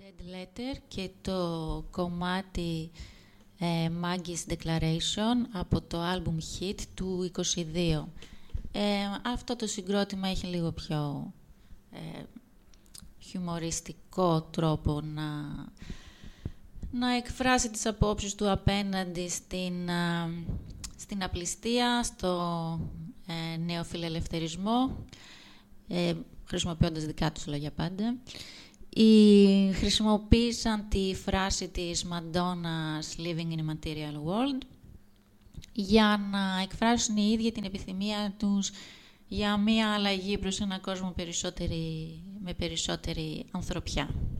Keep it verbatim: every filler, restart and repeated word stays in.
Red Letter και το κομμάτι ε, Maggie's Declaration από το album Hit του είκοσι δύο. Ε, αυτό το συγκρότημα έχει λίγο πιο ε, χιουμοριστικό τρόπο να, να εκφράσει τις απόψεις του απέναντι στην, α, στην απληστία, στο ε, νεοφιλελευθερισμό, ε, χρησιμοποιώντας δικά τους λόγια πάντα. Οι χρησιμοποίησαν τη φράση της Madonna's «Living in a Material World» για να εκφράσουν οι ίδιοι την επιθυμία τους για μία αλλαγή προς έναν κόσμο περισσότερη, με περισσότερη ανθρωπιά.